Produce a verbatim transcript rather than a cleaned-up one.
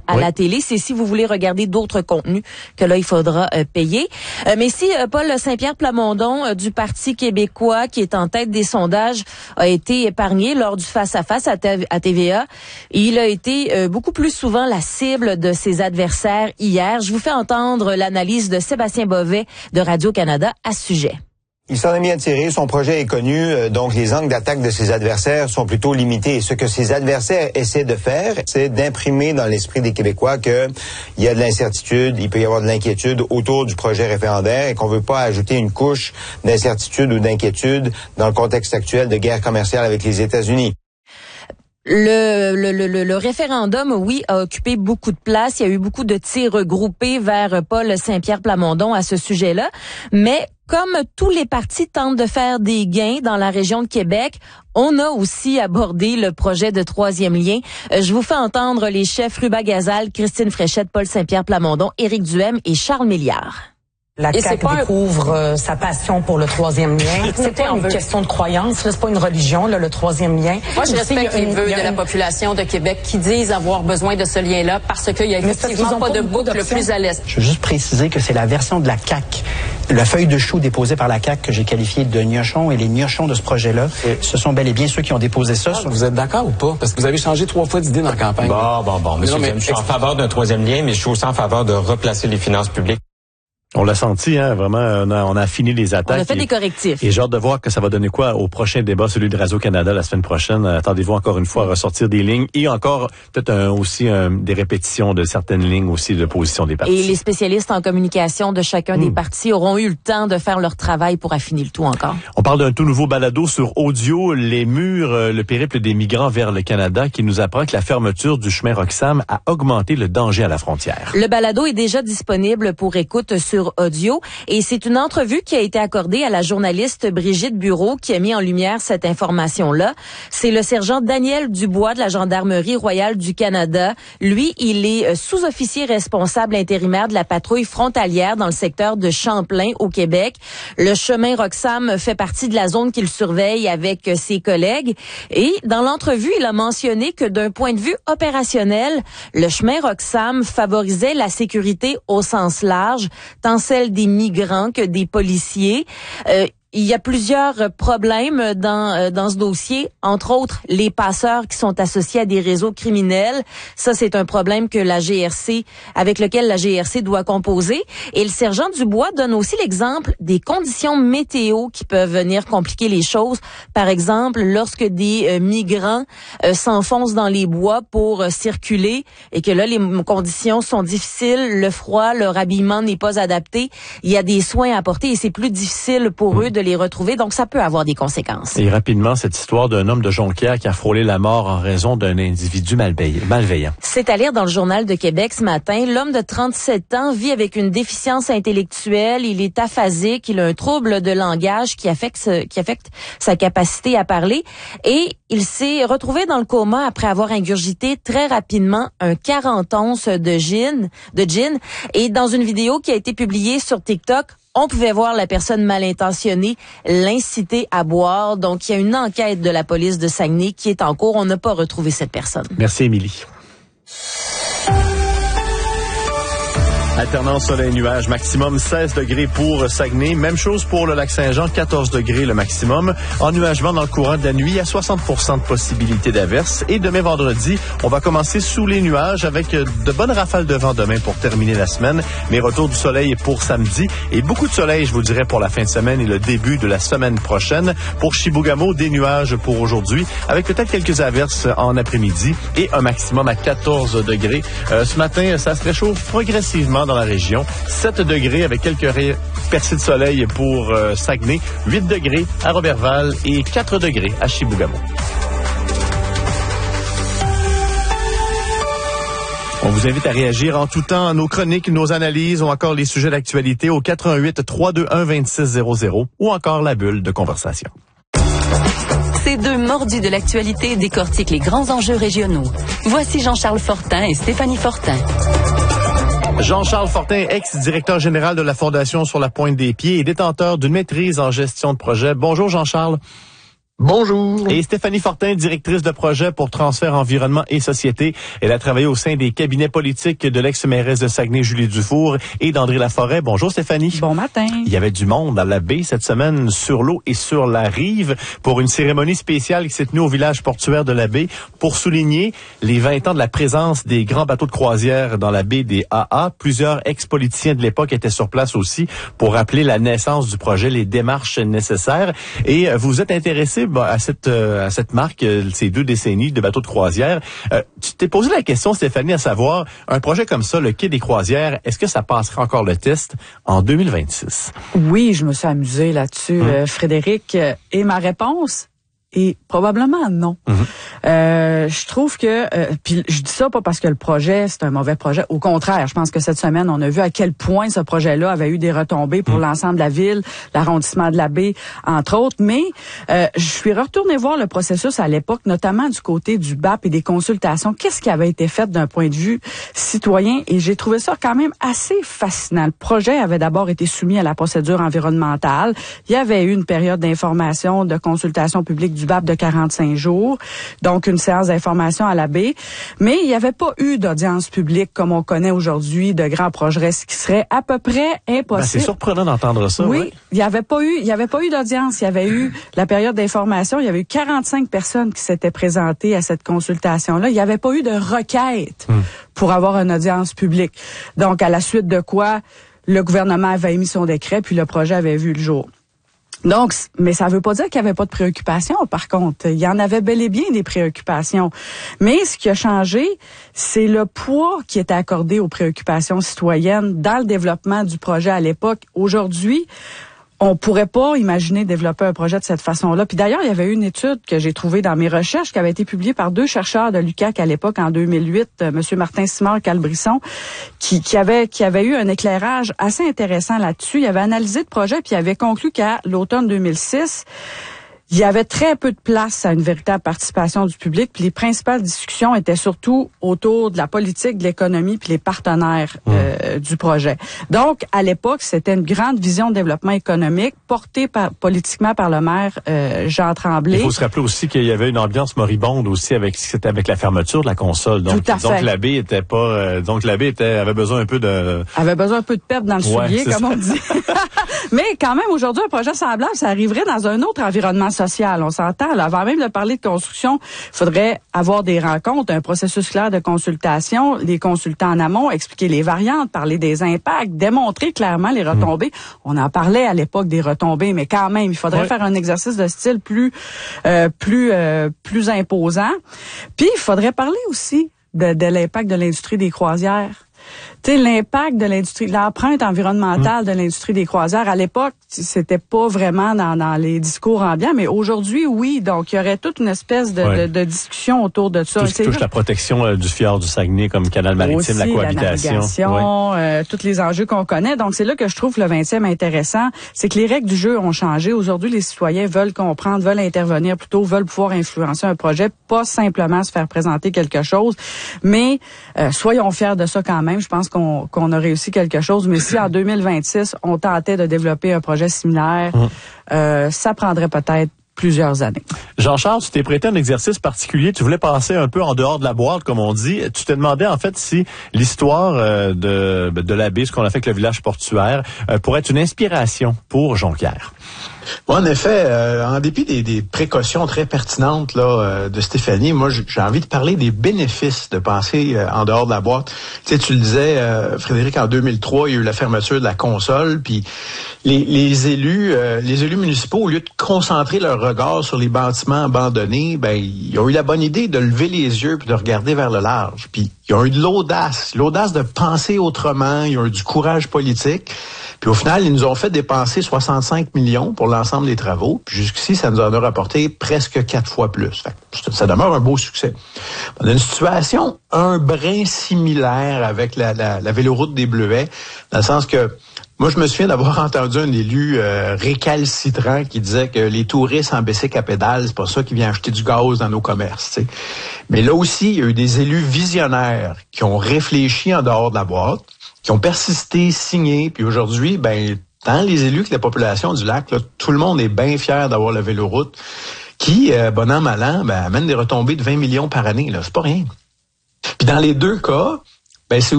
à oui. la télé. C'est si vous voulez regarder d'autres contenus que là, il faudra euh, payer. Euh, mais si euh, Paul Saint-Pierre Plamondon euh, du Parti québécois, qui est en tête des sondages, a été épargné lors du face-à-face à, à T V A, il a été euh, beaucoup plus souvent la cible de ses adversaires hier. Je vous fais entendre l'analyse de Sébastien Bovet de Radio-Canada à ce sujet. Il s'en est bien tiré, son projet est connu, donc les angles d'attaque de ses adversaires sont plutôt limités. Ce que ses adversaires essaient de faire, c'est d'imprimer dans l'esprit des Québécois qu'il y a de l'incertitude, il peut y avoir de l'inquiétude autour du projet référendaire et qu'on veut pas ajouter une couche d'incertitude ou d'inquiétude dans le contexte actuel de guerre commerciale avec les États-Unis. Le, le, le, le référendum, oui, a occupé beaucoup de place. Il y a eu beaucoup de tirs regroupés vers Paul Saint-Pierre Plamondon à ce sujet-là. Mais comme tous les partis tentent de faire des gains dans la région de Québec, on a aussi abordé le projet de troisième lien. Je vous fais entendre les chefs Ruba Gazal, Christine Fréchette, Paul Saint-Pierre Plamondon, Éric Duhem et Charles Milliard. La C A Q découvre euh, sa passion pour le troisième lien. C'est pas une question de croyance, là, c'est pas une religion, là, le troisième lien. Moi, je respecte les vœux de la population de Québec qui disent avoir besoin de ce lien-là parce qu'il y a effectivement pas de boucle plus à l'est. Je veux juste préciser que c'est la version de la C A Q, la feuille de chou déposée par la C A Q que j'ai qualifiée de gnochon, et les gnochons de ce projet-là, ce sont bel et bien ceux qui ont déposé ça. Ah, sur... Vous êtes d'accord ou pas? Parce que vous avez changé trois fois d'idée dans la campagne. Bon, bon, bon. Monsieur, non, mais je suis en faveur d'un troisième lien, mais je suis aussi en faveur de replacer les finances publiques. On l'a senti, hein, vraiment, on a, on a affiné les attaques. On a fait et, des correctifs. Et j'ai hâte de voir que ça va donner quoi au prochain débat, celui de Radio-Canada la semaine prochaine. Attendez-vous encore une fois à ressortir des lignes et encore peut-être un, aussi un, des répétitions de certaines lignes aussi de position des partis. Et les spécialistes en communication de chacun mmh. des partis auront eu le temps de faire leur travail pour affiner le tout encore. On parle d'un tout nouveau balado sur audio, les murs, le périple des migrants vers le Canada, qui nous apprend que la fermeture du chemin Roxham a augmenté le danger à la frontière. Le balado est déjà disponible pour écoute sur audio. Et c'est une entrevue qui a été accordée à la journaliste Brigitte Bureau qui a mis en lumière cette information-là. C'est le sergent Daniel Dubois de la Gendarmerie royale du Canada. Lui, il est sous-officier responsable intérimaire de la patrouille frontalière dans le secteur de Champlain au Québec. Le chemin Roxham fait partie de la zone qu'il surveille avec ses collègues. Et dans l'entrevue, il a mentionné que d'un point de vue opérationnel, le chemin Roxham favorisait la sécurité au sens large, tant celle des migrants que des policiers. Euh, Il y a plusieurs problèmes dans dans ce dossier, entre autres les passeurs qui sont associés à des réseaux criminels. Ça, c'est un problème que la G R C, avec lequel la G R C doit composer. Et le sergent Dubois donne aussi l'exemple des conditions météo qui peuvent venir compliquer les choses. Par exemple, lorsque des euh, migrants euh, s'enfoncent dans les bois pour euh, circuler et que là, les conditions sont difficiles, le froid, leur habillement n'est pas adapté, il y a des soins à apporter et c'est plus difficile pour mmh. eux de les retrouver, donc ça peut avoir des conséquences. Et rapidement, cette histoire d'un homme de Jonquière qui a frôlé la mort en raison d'un individu malveillant. C'est à lire dans le Journal de Québec ce matin. L'homme de trente-sept ans vit avec une déficience intellectuelle, il est aphasique, il a un trouble de langage qui affecte, qui affecte sa capacité à parler et il s'est retrouvé dans le coma après avoir ingurgité très rapidement un quarante onces de gin, de gin. Et dans une vidéo qui a été publiée sur TikTok, on pouvait voir la personne mal intentionnée l'inciter à boire. Donc, il y a une enquête de la police de Saguenay qui est en cours. On n'a pas retrouvé cette personne. Merci, Émilie. Alternance soleil-nuage, maximum seize degrés pour Saguenay. Même chose pour le lac Saint-Jean, quatorze degrés le maximum. Ennuagement dans le courant de la nuit, à soixante pour cent de possibilité d'averse. Et demain vendredi, on va commencer sous les nuages avec de bonnes rafales de vent demain pour terminer la semaine. Mais retour du soleil pour samedi et beaucoup de soleil, je vous dirais, pour la fin de semaine et le début de la semaine prochaine. Pour Chibougamau, des nuages pour aujourd'hui avec peut-être quelques averses en après-midi et un maximum à quatorze degrés. Euh, ce matin, ça se réchauffe progressivement dans la région. sept degrés avec quelques percées de soleil pour euh, Saguenay. huit degrés à Roberval et quatre degrés à Chibougamau. On vous invite à réagir en tout temps à nos chroniques, nos analyses ou encore les sujets d'actualité au quatre un huit, trois deux un, deux six zéro zéro ou encore la bulle de conversation. Ces deux mordus de l'actualité décortiquent les grands enjeux régionaux. Voici Jean-Charles Fortin et Stéphanie Fortin. Jean-Charles Fortin, ex-directeur général de la Fondation Sur la Pointe des Pieds et détenteur d'une maîtrise en gestion de projet. Bonjour Jean-Charles. Bonjour. Et Stéphanie Fortin, directrice de projet pour Transfert Environnement et Société. Elle a travaillé au sein des cabinets politiques de l'ex-mairesse de Saguenay, Julie Dufour, et d'André Laforêt. Bonjour Stéphanie. Bon matin. Il y avait du monde à la baie cette semaine sur l'eau et sur la rive pour une cérémonie spéciale qui s'est tenue au village portuaire de la baie pour souligner les vingt ans de la présence des grands bateaux de croisière dans la baie des A A. Plusieurs ex-politiciens de l'époque étaient sur place aussi pour rappeler la naissance du projet, les démarches nécessaires. Et vous êtes intéressé à cette euh, à cette marque, euh, ces deux décennies de bateaux de croisière. Euh, tu t'es posé la question, Stéphanie, à savoir, un projet comme ça, le Quai des croisières, est-ce que ça passerait encore le test en deux mille vingt-six? Oui, je me suis amusée là-dessus, hum. euh, Frédéric. Et ma réponse est probablement non. Hum. Euh, je trouve que, euh, puis je dis ça pas parce que le projet, c'est un mauvais projet. Au contraire, je pense que cette semaine, on a vu à quel point ce projet-là avait eu des retombées pour mmh. l'ensemble de la ville, l'arrondissement de la baie, entre autres. Mais euh, je suis retournée voir le processus à l'époque, notamment du côté du B A P et des consultations. Qu'est-ce qui avait été fait d'un point de vue citoyen? Et j'ai trouvé ça quand même assez fascinant. Le projet avait d'abord été soumis à la procédure environnementale. Il y avait eu une période d'information, de consultation publique du B A P de quarante-cinq jours. Donc, une séance d'information à la baie. Mais il n'y avait pas eu d'audience publique comme on connaît aujourd'hui de grands projets, ce qui serait à peu près impossible. Ben, c'est surprenant d'entendre ça. Oui, ouais. il n'y avait pas eu, il y avait pas eu d'audience. Il y avait eu la période d'information. Il y avait eu quarante-cinq personnes qui s'étaient présentées à cette consultation-là. Il n'y avait pas eu de requête hum. pour avoir une audience publique. Donc, à la suite de quoi, le gouvernement avait émis son décret, puis le projet avait vu le jour. Donc, mais ça veut pas dire qu'il n'y avait pas de préoccupations, par contre. Il y en avait bel et bien des préoccupations. Mais ce qui a changé, c'est le poids qui était accordé aux préoccupations citoyennes dans le développement du projet à l'époque. Aujourd'hui, on pourrait pas imaginer développer un projet de cette façon-là. Puis d'ailleurs, il y avait eu une étude que j'ai trouvée dans mes recherches qui avait été publiée par deux chercheurs de l'U Q A C à l'époque, en deux mille huit, euh, M. Martin Simard-Calbrisson, qui, qui avait qui avait eu un éclairage assez intéressant là-dessus. Il avait analysé le projet puis il avait conclu qu'à l'automne deux mille six, il y avait très peu de place à une véritable participation du public, puis les principales discussions étaient surtout autour de la politique, de l'économie, puis les partenaires euh, mmh. du projet. Donc, à l'époque, c'était une grande vision de développement économique portée par, politiquement par le maire euh, Jean Tremblay. Il faut se rappeler aussi qu'il y avait une ambiance moribonde aussi avec c'était avec la fermeture de la console. Donc, Tout à donc fait. la baie était pas, euh, donc la baie était avait besoin un peu de avait besoin un peu de pep dans le ouais, soulier, comme ça. on dit. Mais quand même, aujourd'hui, un projet semblable, ça arriverait dans un autre environnement social. On s'entend, là. Avant même de parler de construction, il faudrait avoir des rencontres, un processus clair de consultation, les consultants en amont, expliquer les variantes, parler des impacts, démontrer clairement les retombées. Mmh. On en parlait à l'époque des retombées, mais quand même, il faudrait ouais. faire un exercice de style plus, euh, plus, euh, plus imposant. Puis, il faudrait parler aussi de, de l'impact de l'industrie des croisières. Tu sais, l'impact de l'industrie, l'empreinte environnementale mmh. de l'industrie des croisières, à l'époque, c'était pas vraiment dans, dans les discours ambiants, mais aujourd'hui, oui. Donc, il y aurait toute une espèce de, ouais. de, de discussion autour de ça. Tout ce qui touche là, la protection euh, du fjord du Saguenay comme canal maritime, aussi, la cohabitation. La navigation, ouais. euh, tous les enjeux qu'on connaît. Donc, c'est là que je trouve le vingtième intéressant. C'est que les règles du jeu ont changé. Aujourd'hui, les citoyens veulent comprendre, veulent intervenir plutôt, veulent pouvoir influencer un projet, pas simplement se faire présenter quelque chose. Mais euh, soyons fiers de ça quand même. Je pense qu'on, qu'on a réussi quelque chose. Mais si en deux mille vingt-six, on tentait de développer un projet similaire, mmh. euh, ça prendrait peut-être plusieurs années. Jean-Charles, tu t'es prêté un exercice particulier. Tu voulais passer un peu en dehors de la boîte, comme on dit. Tu te demandais, en fait, si l'histoire euh, de, de la baie, ce qu'on a fait avec le village portuaire, euh, pourrait être une inspiration pour Jonquière. Bon, en effet, euh, en dépit des, des précautions très pertinentes là euh, de Stéphanie, moi j'ai envie de parler des bénéfices de penser euh, en dehors de la boîte. Tu sais, tu le disais, euh, Frédéric, en deux mille trois, il y a eu la fermeture de la console, puis les, les élus, euh, les élus municipaux, au lieu de concentrer leur regard sur les bâtiments abandonnés, ben ils ont eu la bonne idée de lever les yeux puis de regarder vers le large. Puis ils ont eu de l'audace, l'audace de penser autrement. Ils ont eu du courage politique. Puis au final, ils nous ont fait dépenser soixante-cinq millions pour l'ensemble des travaux. Puis jusqu'ici, ça nous en a rapporté presque quatre fois plus. Fait que ça demeure un beau succès. On a une situation un brin similaire avec la, la, la véloroute des Bleuets, dans le sens que moi, je me souviens d'avoir entendu un élu euh, récalcitrant qui disait que les touristes en bicycle à pédales, c'est pas ça qui vient acheter du gaz dans nos commerces. T'sais. Mais là aussi, il y a eu des élus visionnaires qui ont réfléchi en dehors de la boîte, qui ont persisté, signé, puis aujourd'hui, ben tant les élus que la population du lac, là, tout le monde est bien fier d'avoir la véloroute qui, euh, bon an, mal an, ben, amène des retombées de vingt millions par année. Là, c'est pas rien. Puis dans les deux cas, ben c'est